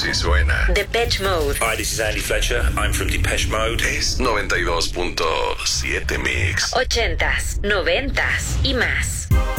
Así suena. Depeche Mode. Hi, this is Andy Fletcher. I'm from Depeche Mode. Es 92.7 Mix. 80s, 90s y más.